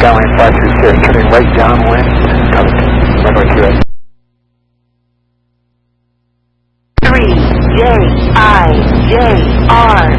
Airline 536, coming right downwind, runway 28. 3JIJR